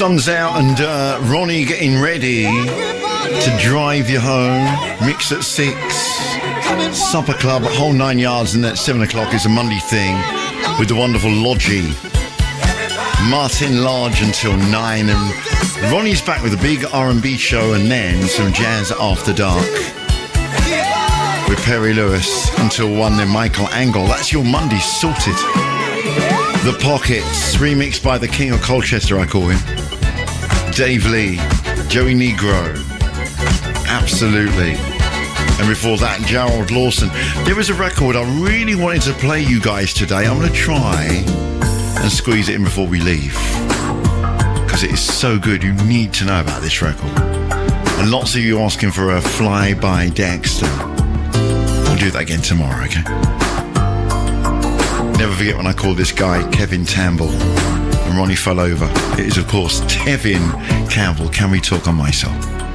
sun's out and Ronnie getting ready to drive you home. Mix at 6. Supper club, whole 9 yards, and at 7 o'clock is a Monday thing with the wonderful Logie. Martin Large until 9, and Ronnie's back with a big R&B show and then some jazz after dark with Perry Lewis until 1, then Michael Angle. That's your Monday sorted. The Pockets, remixed by the King of Colchester, I call him. Dave Lee, Joey Negro. Absolutely. And before that, Gerald Lawson. There was a record I really wanted to play you guys today. I'm going to try and squeeze it in before we leave, because it is so good. You need to know about this record. And lots of you asking for a Fly by Dexter. We'll do that again tomorrow, okay? Never forget when I called this guy Kevin Tamble and Ronnie fell over. It is, of course, Tevin Campbell. Can we talk on my soul?